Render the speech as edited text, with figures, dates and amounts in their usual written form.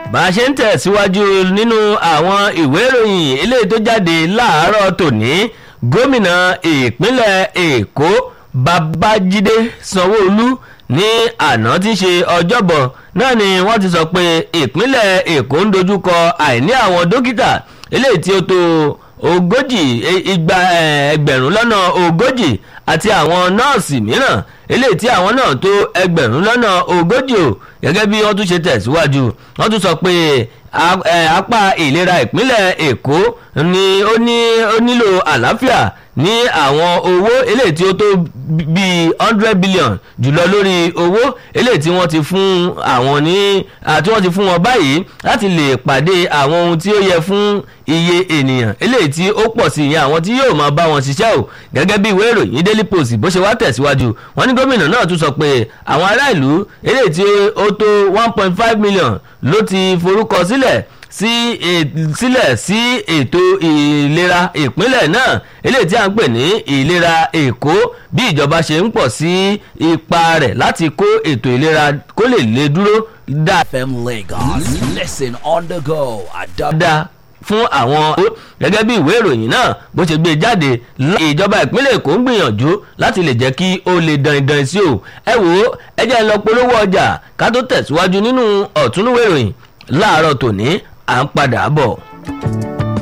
bá a ṣe ń tẹ̀síwájú nínú àwọn ìwé ìròyìn eléyìí tó jáde láàárọ̀ tòní gómìnà ìpínlẹ̀ Èkó Babájídé Sanwó-Olú ní àná tí í ṣe ọjọ́bọ̀ náà ni wọ́n ti sọ pé ìpínlẹ̀ Èkó ń dojúkọ àìní àwọn dókítà eléyìí tí ó tó ẹgbẹ̀rún lọ́nà ogójì àti àwọn nọ́ọ̀sì mìíràn eléyìí tí àwọn náà tó ẹgbẹ̀rún lọ́nà ogójì o gẹ́gẹ́ bí wọ́n tún ṣe tẹ̀síwájú wọ́n tún sọ pé apá ìlera ìpínlẹ̀ Èkó ni ó nílò àlàáfíà ní àwọn owó eléyìí tí ó tó bíi 100 billion jùlọ lórí owó eléyìí tí wọ́n ti fún àwọn tí wọ́n ti fún wọn báyìí láti lè pàdé àwọn ohun tí ó yẹ fún iye ènìyàn eléyìí tí ó pọ̀ sí ìyẹn àwọn tí yóò máa bá wọn ṣiṣẹ́ o gẹ́gẹ́ bí ìwé ìròyìn Daily Post bó ṣe wá tẹ̀síwájú wọ́n ní gómìnà náà tún sọ pé àwọn ará ìlú eléyìí tí ó tó 1.5 million ló ti forúkọ sílẹ̀ sí ètò ìlera ìpínlẹ̀ náà eléyìí tí a ń pè ní ìlera Èkó bí ìjọba ṣe ń pọ̀ sí ipa rẹ̀ láti kó ètò ìlera kó lè dúró dáadáa. FM Lagos, listen on the go. Fún àwọn gẹ́gẹ́ bí ìwé ìròyìn náà bó ṣe gbé jáde ìjọba ìpínlẹ̀ Èkó ń gbìyànjú láti lè jẹ́ kí ó lè dandan sí o ẹ wò ó ẹ jẹ́ lọ polówó ọjà ká tó tẹ̀síwájú nínú ọ̀túnúwé ìròyìn láàárọ̀ tòní à ń padà bọ̀.